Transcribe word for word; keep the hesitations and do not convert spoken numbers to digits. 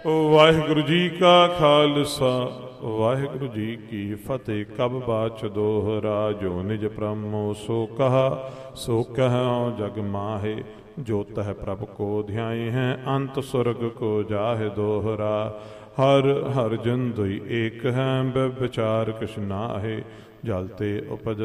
ਵਾਹਿਗੁਰੂ ਜੀ ਕਾ ਖਾਲਸਾ ਵਾਹਿਗੁਰੂ ਜੀ ਕੀ ਫਤਿਹ। ਕਬ ਬਾਚ ਦੋਹਰਾ ਜੋ ਨਿਜ ਪ੍ਰਮੋ ਸੋ ਕਹਾ ਸੋ ਕਹਉ ਜਗ ਮਾਹੇ। ਜੋ ਤਹ ਪ੍ਰਭ ਕੋ ਧਿਆਏ ਹੈ ਅੰਤ ਸੁਰਗ ਕੋ ਜਾਹਿ ਦੋਹਰਾ। ਹਰ ਹਰ ਜਨ ਦੁਇ ਏਕ ਹੈ ਵਿਚਾਰ ਕਿਛ ਨਾਹਿ। ਜਲ ਤੇ ਉਪਜ